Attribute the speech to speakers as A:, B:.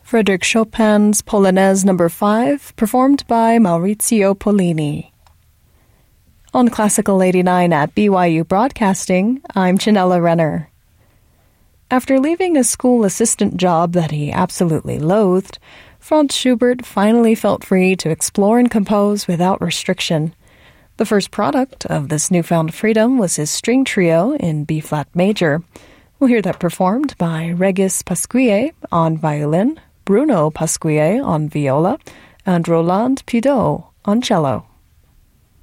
A: Frédéric Chopin's Polonaise No. 5, performed by Maurizio Pollini. On Classical 89 at BYU Broadcasting, I'm Janella Renner. After leaving a school assistant job that he absolutely loathed, Franz Schubert finally felt free to explore and compose without restriction. The first product of this newfound freedom was his string trio in B-flat major. We'll hear that performed by Régis Pasquier on violin, Bruno Pasquier on viola, and Roland Pideau on cello.